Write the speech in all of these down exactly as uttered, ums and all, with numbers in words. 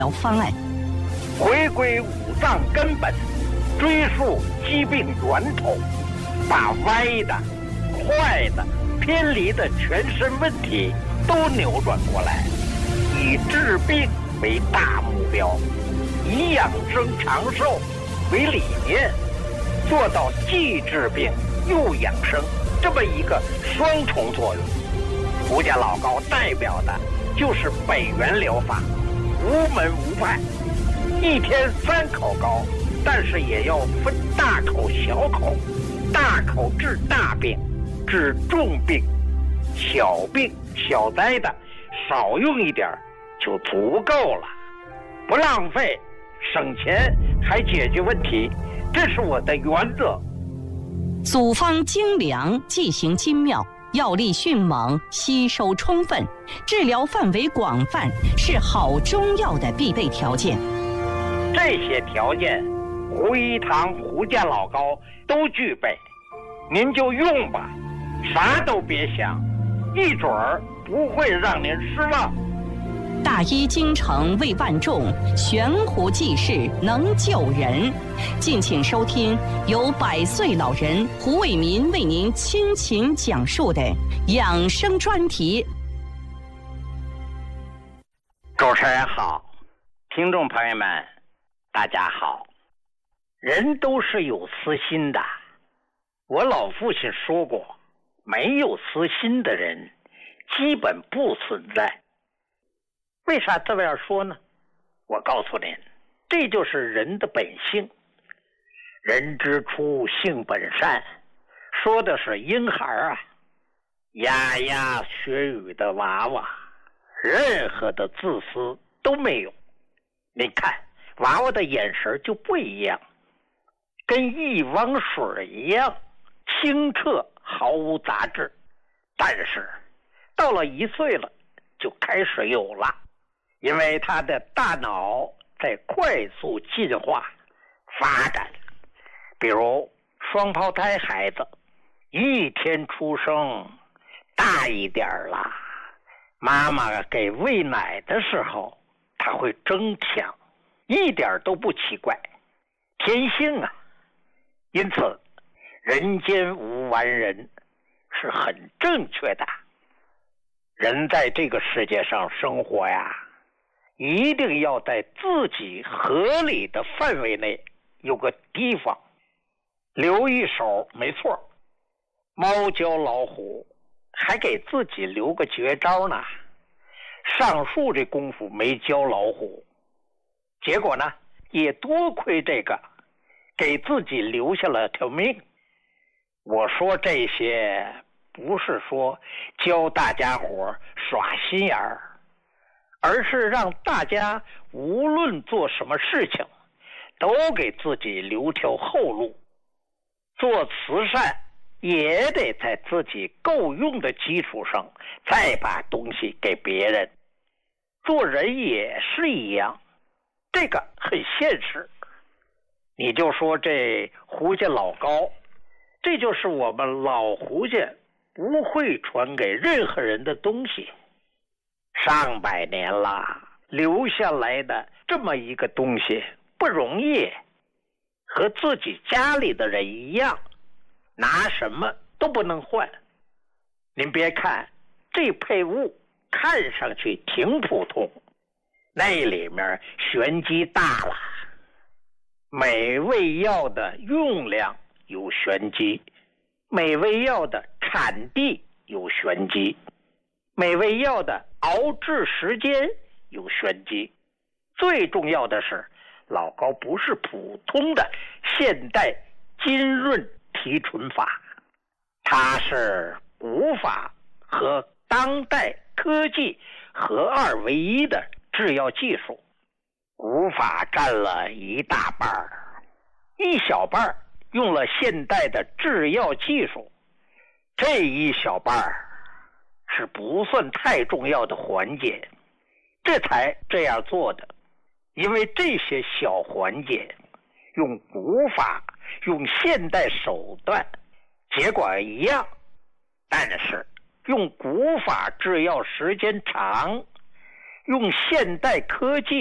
方案， 回归五脏根本，追溯疾病源头，把歪的、坏的、偏离的全身问题都扭转过来，以治病为大目标，以养生长寿为理念，做到既治病又养生这么一个双重作用。胡家老高代表的就是北元疗法，无门无派，一天三口高，但是也要分大口小口，大口治大病，治重病，小病小灾的少用一点就足够了，不浪费，省钱还解决问题，这是我的原则。 组方精良，剂型精妙，药力迅猛，吸收充分，治疗范围广泛，是好中药的必备条件。 这些条件，胡一堂、胡家老高都具备，您就用吧，啥都别想，一准儿不会让您失望。 大医精诚为万众，悬壶济世能救人。敬请收听由百岁老人胡伟民为您倾情讲述的养生专题。 主持人好，听众朋友们大家好。人都是有私心的，我老父亲说过，没有私心的人基本不存在。为啥这么样说呢？我告诉您，这就是人的本性。人之初性本善，说的是婴孩啊，牙牙学语的娃娃，任何的自私都没有。你看娃娃的眼神就不一样，跟一汪水一样清澈，毫无杂质。但是到了一岁了，就开始有了，因为他的大脑在快速进化发展。比如双胞胎孩子一天出生大一点了，妈妈给喂奶的时候他会争抢，一点都不奇怪，天性啊。因此人间无完人是很正确的。人在这个世界上生活呀，一定要在自己合理的范围内有个地方留一手，没错。猫教老虎，还给自己留个绝招呢。上树这功夫没教老虎，结果呢，也多亏这个，给自己留下了条命。我说这些不是说教大家伙耍心眼儿，而是让大家无论做什么事情都给自己留条后路。做慈善也得在自己够用的基础上再把东西给别人。做人也是一样，这个很现实。你就说这胡家老高，这就是我们老胡家不会传给任何人的东西。上百年了，留下来的这么一个东西不容易，和自己家里的人一样，拿什么都不能换。您别看这配物看上去挺普通，那里面玄机大了。每味药的用量有玄机，每味药的产地有玄机，每味药的熬制时间有玄机。最重要的是，老高不是普通的现代金润提纯法，它是古法和当代科技合二为一的制药技术。古法占了一大半，一小半用了现代的制药技术，这一小半是不算太重要的环节，这才这样做的。因为这些小环节用古法用现代手段结果一样，但是用古法制药时间长，用现代科技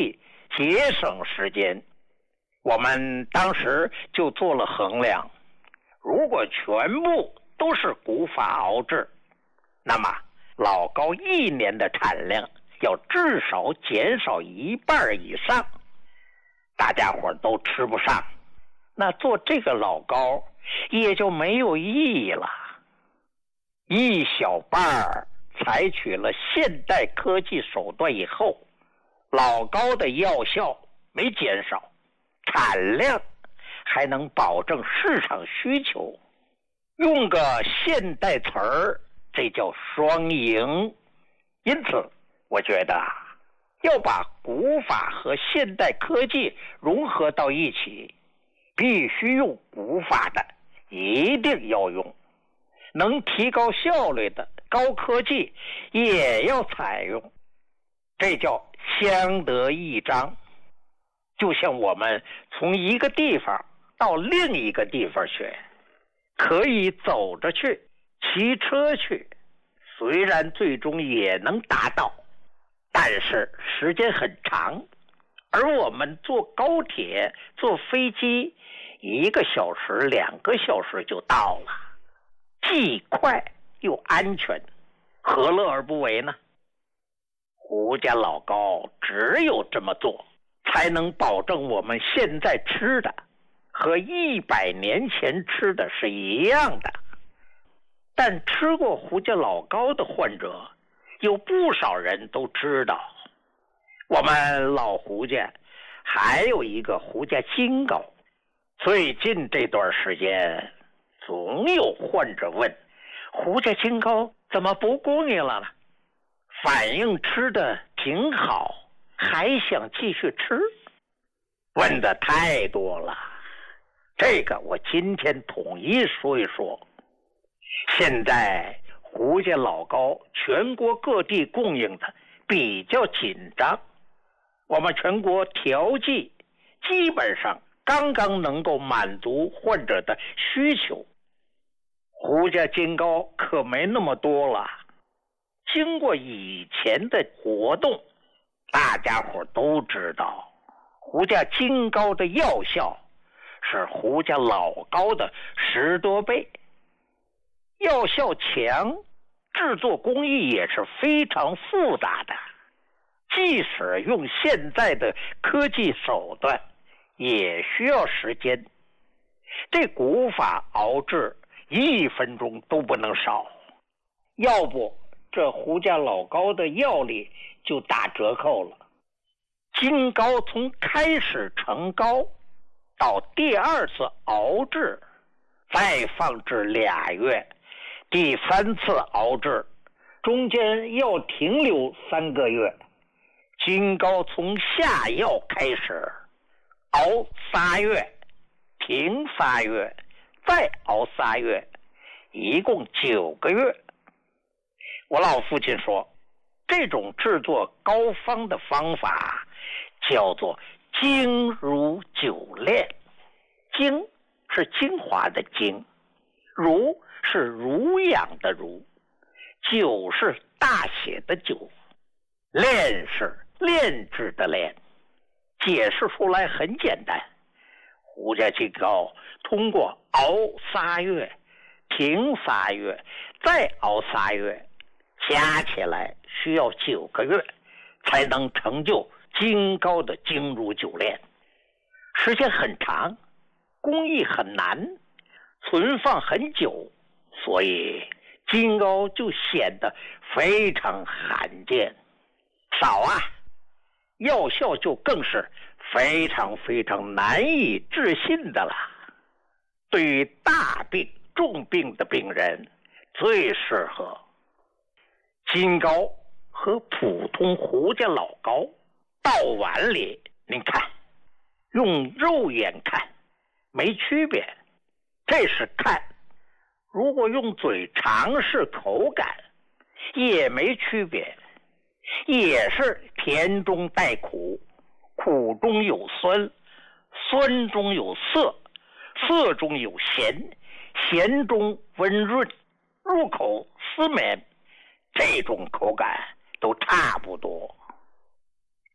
节省时间。我们当时就做了衡量，如果全部都是古法熬制，那么老高一年的产量要至少减少一半以上，大家伙都吃不上，那做这个老高也就没有意义了。一小半儿采取了现代科技手段以后，老高的药效没减少，产量还能保证市场需求。用个现代词儿，这叫双赢。因此我觉得要把古法和现代科技融合到一起，必须用古法的一定要用，能提高效率的高科技也要采用，这叫相得益彰。就像我们从一个地方到另一个地方去，可以走着去，骑车去，虽然最终也能达到，但是时间很长。而我们坐高铁坐飞机，一个小时两个小时就到了，既快又安全，何乐而不为呢？胡家老高只有这么做，才能保证我们现在吃的和一百年前吃的是一样的。但吃过胡家老高的患者有不少人都知道，我们老胡家还有一个胡家金膏。最近这段时间总有患者问，胡家金膏怎么不供应了呢？反映吃的挺好，还想继续吃？问的太多了，这个我今天统一说一说。现在胡家老高全国各地供应的比较紧张，我们全国调剂基本上刚刚能够满足患者的需求。胡家金膏可没那么多了，经过以前的活动，大家伙都知道胡家金膏的药效是胡家老高的十多倍，药效强，制作工艺也是非常复杂的，即使用现在的科技手段也需要时间。这古法熬制一分钟都不能少，要不这胡家老高的药力就打折扣了。金膏从开始成膏到第二次熬制，再放置俩月，第三次熬制中间要停留三个月。金膏从下药开始熬仨月，停仨月，再熬仨月，一共九个月。我老父亲说，这种制作膏方的方法叫做精如酒炼。精是精华的精，如是濡养的濡，酒是大写的酒，炼是炼制的炼。解释出来很简单，胡家金膏通过熬仨月，停仨月，再熬仨月，加起来需要九个月才能成就金膏的精如酒炼。时间很长，工艺很难，存放很久，所以金膏就显得非常罕见。少啊，药效就更是非常非常难以置信的了。对于大病重病的病人最适合。金膏和普通胡家老膏倒碗里，您看用肉眼看没区别，这是看；如果用嘴尝试口感也没区别，也是甜中带苦，苦中有酸，酸中有涩，涩中有咸，咸中温润，入口丝绵，这种口感都差不多。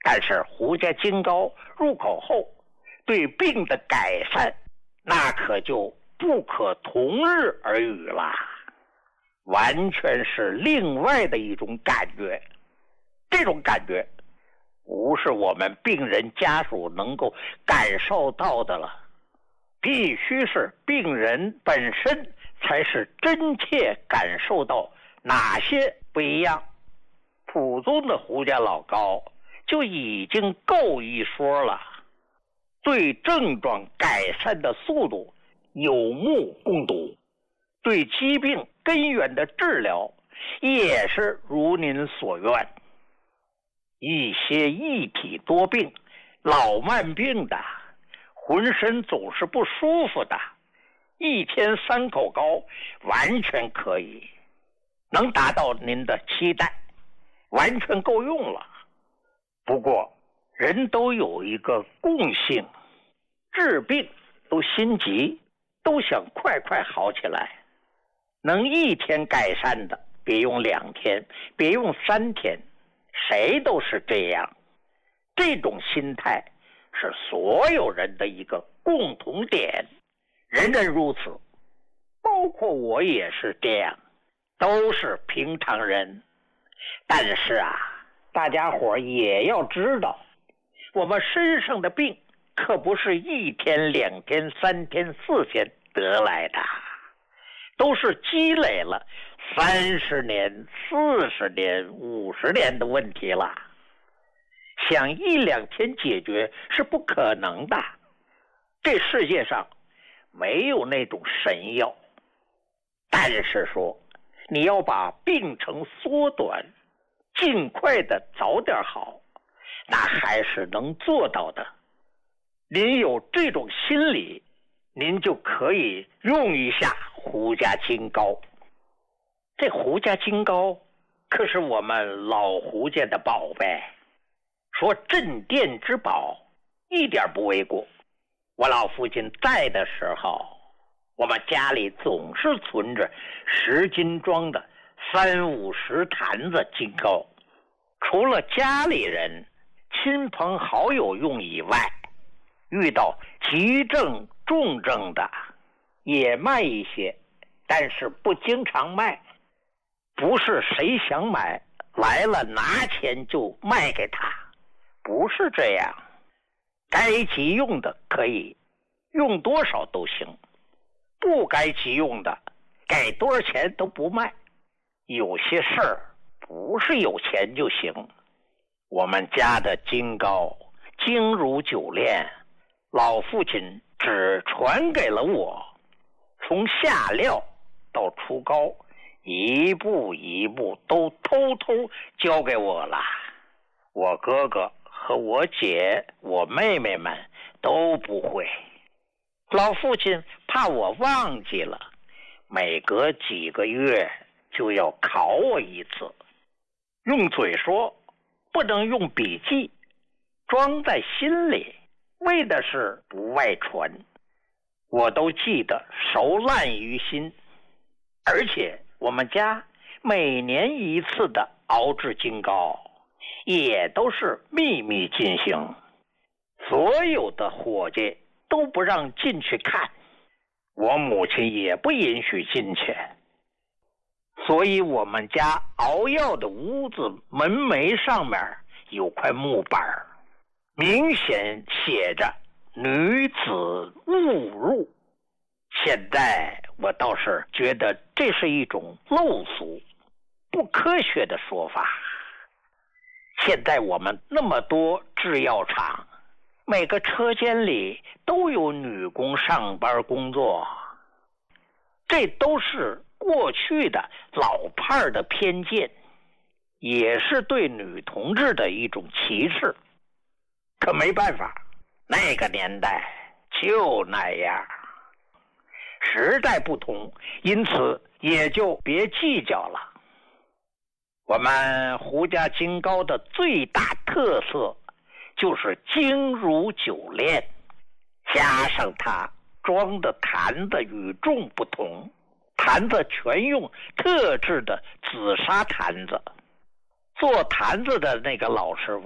但是胡家金膏入口后，对病的改善，那可就不可同日而语了，完全是另外的一种感觉。这种感觉不是我们病人家属能够感受到的了，必须是病人本身才是真切感受到哪些不一样。普通的胡家老膏就已经够一说了，对症状改善的速度有目共睹，对疾病根源的治疗也是如您所愿。一些一体多病、老慢病的，浑身总是不舒服的，一天三口膏完全可以，能达到您的期待，完全够用了。不过人都有一个共性，治病都心急，都想快快好起来。能一天改善的别用两天，别用三天，谁都是这样。这种心态是所有人的一个共同点，人人如此，包括我也是这样，都是平常人。但是啊，大家伙也要知道，我们身上的病可不是一天两天三天四天得来的，都是积累了三十年四十年五十年的问题了，想一两天解决是不可能的。这世界上没有那种神药，但是说你要把病程缩短，尽快的早点好，那还是能做到的。您有这种心理，您就可以用一下胡家金膏。这胡家金膏可是我们老胡家的宝贝，说镇店之宝一点不为过。我老父亲在的时候，我们家里总是存着十斤装的三五十坛子金膏，除了家里人亲朋好友用以外，遇到急症重症的也卖一些，但是不经常卖，不是谁想买来了拿钱就卖给他，不是这样。该急用的可以用多少都行，不该急用的给多少钱都不卖。有些事儿不是有钱就行。我们家的金膏精如久炼，老父亲只传给了我，从下料到出膏，一步一步都偷偷交给我了。我哥哥和我姐我妹妹们都不会。老父亲怕我忘记了，每隔几个月就要考我一次，用嘴说，不能用笔记，装在心里，为的是不外传。我都记得熟烂于心。而且我们家每年一次的熬制金膏也都是秘密进行，所有的伙计都不让进去看，我母亲也不允许进去。所以我们家熬药的屋子门楣上面有块木板，明显写着女子勿入。现在我倒是觉得这是一种陋俗不科学的说法。现在我们那么多制药厂，每个车间里都有女工上班工作，这都是过去的老派的偏见，也是对女同志的一种歧视。可没办法，那个年代就那样，时代不同，因此也就别计较了。我们胡家金膏的最大特色就是精如久炼，加上它装的坛子与众不同，坛子全用特制的紫砂坛子。做坛子的那个老师傅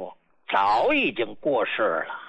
早已经过世了。